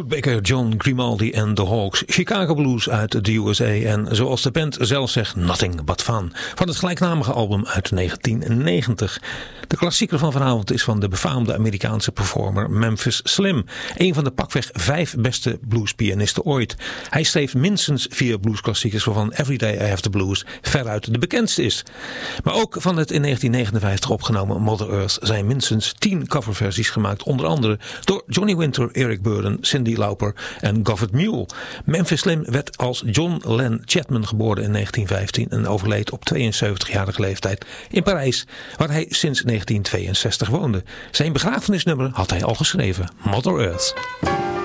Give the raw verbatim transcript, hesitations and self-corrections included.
Chuck Baker, John Grimaldi en The Hawks. Chicago Blues uit de U S A en zoals de band zelf zegt, nothing but fun. Van het gelijknamige album uit negentien negentig. De klassieker van vanavond is van de befaamde Amerikaanse performer Memphis Slim. Een van de pakweg vijf beste bluespianisten ooit. Hij schreef minstens vier bluesklassiekers waarvan Every Day I Have the Blues veruit de bekendste is. Maar ook van het in negentien negenenvijftig opgenomen Mother Earth zijn minstens tien coverversies gemaakt. Onder andere door Johnny Winter, Eric Burdon, Cyndi Lauper en Govert Mule. Memphis Slim werd als John Len Chapman geboren in negentien vijftien en overleed op tweeënzeventigjarige leeftijd in Parijs, waar hij sinds negentien tweeënzestig woonde. Zijn begrafenisnummer had hij al geschreven, Mother Earth.